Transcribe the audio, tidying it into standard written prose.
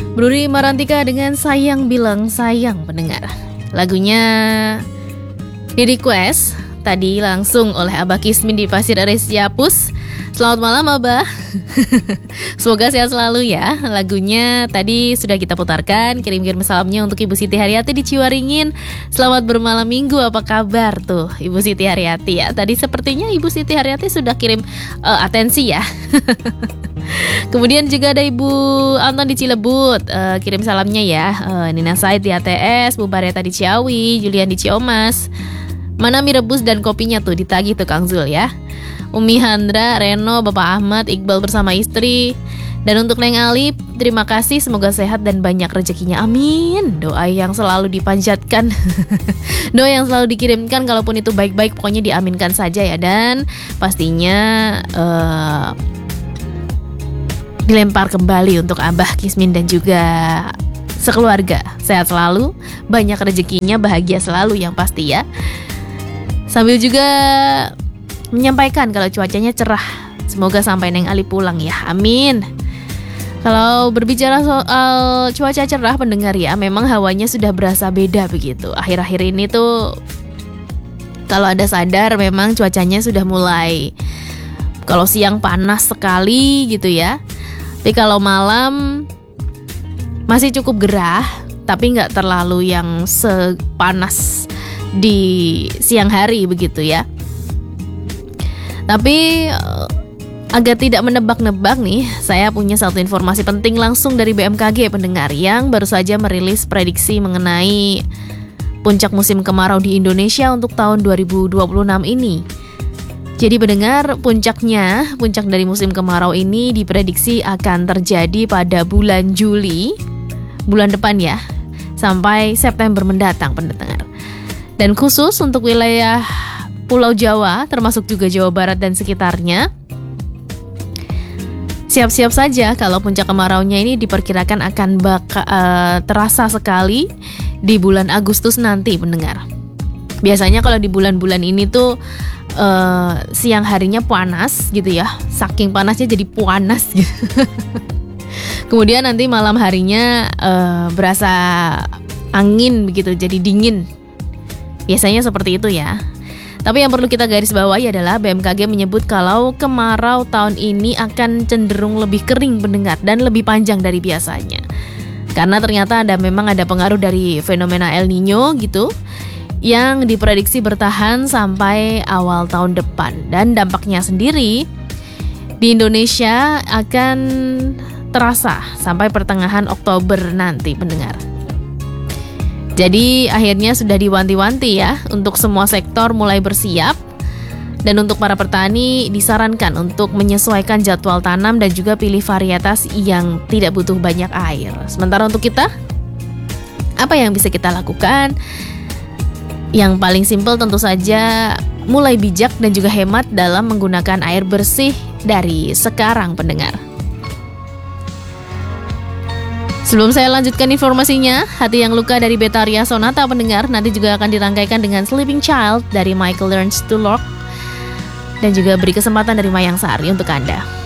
Bruri Marantika dengan Sayang Bilang Sayang pendengar. Lagunya di request tadi langsung oleh Abah Kismin di Pasir Aris Yapus. Selamat malam Abah. Semoga sehat selalu ya. Lagunya tadi sudah kita putarkan. Kirim-kirim salamnya untuk Ibu Siti Haryati di Ciwaringin. Selamat bermalam minggu, apa kabar tuh Ibu Siti Haryati ya. Tadi sepertinya Ibu Siti Haryati sudah kirim atensi ya. Kemudian juga ada Ibu Anton di Cilebut, kirim salamnya ya. Nina Said di ATS, Bu Bareta di Ciawi, Julian di Ciomas. Mana mie rebus dan kopinya tuh ditagih tuh Kang Zul ya. Umi Handra, Reno, Bapak Ahmad, Iqbal bersama istri. Dan untuk Neng Alip, terima kasih, semoga sehat dan banyak rezekinya, amin. Doa yang selalu dipanjatkan. Doa yang selalu dikirimkan, kalaupun itu baik-baik pokoknya diaminkan saja ya. Dan pastinya dilempar kembali untuk Abah Kismin dan juga sekeluarga. Sehat selalu, banyak rezekinya, bahagia selalu yang pasti ya. Sambil juga menyampaikan kalau cuacanya cerah, semoga sampai Neng Ali pulang ya, amin. Kalau berbicara soal cuaca cerah pendengar ya, memang hawanya sudah berasa beda begitu. Akhir-akhir ini tuh kalau ada sadar memang cuacanya sudah mulai, kalau siang panas sekali gitu ya, tapi kalau malam masih cukup gerah, tapi nggak terlalu yang sepanas di siang hari begitu ya. Tapi agak tidak menebak-nebak nih, saya punya satu informasi penting langsung dari BMKG pendengar yang baru saja merilis prediksi mengenai puncak musim kemarau di Indonesia untuk tahun 2026 ini. Jadi pendengar, puncak dari musim kemarau ini diprediksi akan terjadi pada bulan Juli, bulan depan ya, sampai September mendatang pendengar. Dan khusus untuk wilayah Pulau Jawa, termasuk juga Jawa Barat dan sekitarnya, siap-siap saja kalau puncak kemaraunya ini diperkirakan akan terasa sekali di bulan Agustus nanti pendengar. Biasanya kalau di bulan-bulan ini tuh siang harinya panas gitu ya, saking panasnya jadi panas gitu. Kemudian nanti malam harinya berasa angin begitu, jadi dingin. Biasanya seperti itu ya. Tapi yang perlu kita garis bawahi adalah BMKG menyebut kalau kemarau tahun ini akan cenderung lebih kering pendengar dan lebih panjang dari biasanya. Karena ternyata memang ada pengaruh dari fenomena El Nino gitu, yang diprediksi bertahan sampai awal tahun depan. Dan dampaknya sendiri di Indonesia akan terasa sampai pertengahan Oktober nanti pendengar. Jadi akhirnya sudah diwanti-wanti ya untuk semua sektor mulai bersiap. Dan untuk para petani disarankan untuk menyesuaikan jadwal tanam dan juga pilih varietas yang tidak butuh banyak air. Sementara untuk kita, apa yang bisa kita lakukan? Yang paling simpel tentu saja mulai bijak dan juga hemat dalam menggunakan air bersih dari sekarang pendengar. Sebelum saya lanjutkan informasinya, Hati Yang Luka dari Betaria Sonata pendengar nanti juga akan dirangkaikan dengan Sleeping Child dari Michael Learns to Rock dan juga beri kesempatan dari Mayang Sari untuk Anda.